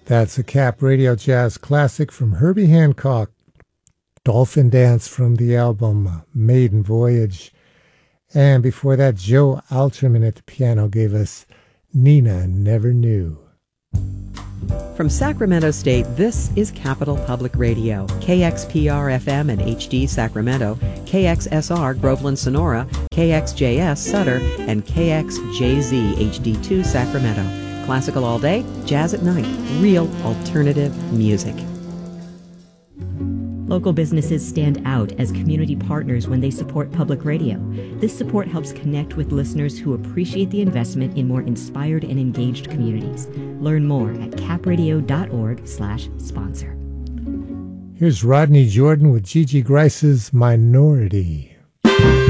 That's a Cap Radio Jazz classic from Herbie Hancock, Dolphin Dance from the album Maiden Voyage. And before that, Joe Alterman at the piano gave us Nina Never Knew. From Sacramento State, this is Capital Public Radio, KXPR-FM and HD Sacramento, KXSR Groveland Sonora, KXJS Sutter, and KXJZ HD2 Sacramento. Classical all day, jazz at night, real alternative music. Local businesses stand out as community partners when they support public radio. This support helps connect with listeners who appreciate the investment in more inspired and engaged communities. Learn more at capradio.org/sponsor. Here's Rodney Jordan with Gigi Grice's Minority.